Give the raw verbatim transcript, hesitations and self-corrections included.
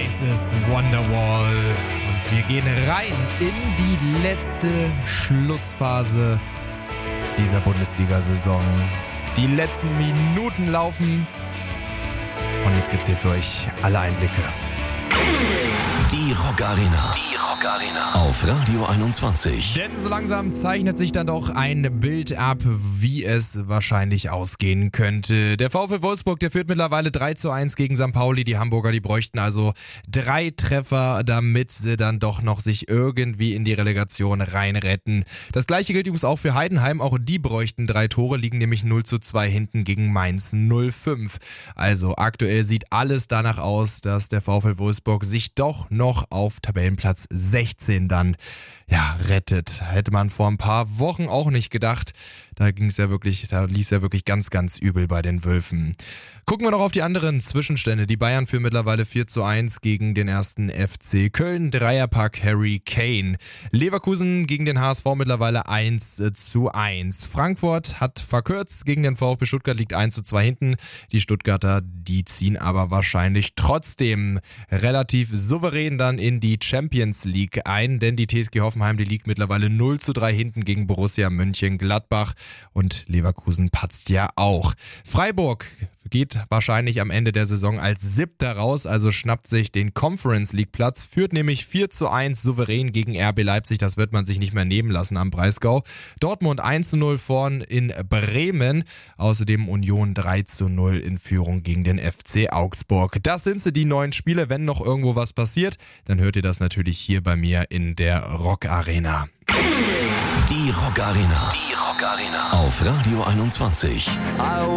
Isis Wonderwall. Und wir gehen rein in die letzte Schlussphase dieser Bundesliga-Saison. Die letzten Minuten laufen. Und jetzt gibt's hier für euch alle Einblicke. Die Rock Arena. Die Rock Arena. Auf Radio einundzwanzig. Denn so langsam zeichnet sich dann doch ein Bild ab, wie es wahrscheinlich ausgehen könnte. Der VfL Wolfsburg, der führt mittlerweile drei zu eins gegen Sankt Pauli. Die Hamburger, die bräuchten also drei Treffer, damit sie dann doch noch sich irgendwie in die Relegation reinretten. Das gleiche gilt übrigens auch für Heidenheim. Auch die bräuchten drei Tore, liegen nämlich null zu zwei hinten gegen Mainz null fünf. Also aktuell sieht alles danach aus, dass der VfL Wolfsburg sich doch noch auf Tabellenplatz sechzehn dann ja, rettet. Hätte man vor ein paar Wochen auch nicht gedacht. Da ging es ja wirklich, da lief es ja wirklich ganz, ganz übel bei den Wölfen. Gucken wir noch auf die anderen Zwischenstände. Die Bayern führen mittlerweile vier zu eins gegen den ersten F C Köln. Dreierpack Harry Kane. Leverkusen gegen den H S V mittlerweile eins zu eins. Frankfurt hat verkürzt gegen den VfB Stuttgart, liegt eins zu zwei hinten. Die Stuttgarter, die ziehen aber wahrscheinlich trotzdem relativ souverän dann in die Champions League ein, denn die T S G Hoffenheim, die liegt mittlerweile null zu drei hinten gegen Borussia Mönchengladbach und Leverkusen patzt ja auch. Freiburg geht wahrscheinlich am Ende der Saison als Siebter raus, also schnappt sich den Conference League Platz, führt nämlich vier zu eins souverän gegen R B Leipzig, das wird man sich nicht mehr nehmen lassen am Breisgau. Dortmund eins zu null vorn in Bremen, außerdem Union drei zu null in Führung gegen den F C Augsburg. Das sind sie, die neuen Spiele. Wenn noch irgendwo was passiert, dann hört ihr das natürlich hier bei mir in der Rock Arena. Die Rock Arena. Die Rock Arena. Auf Radio einundzwanzig.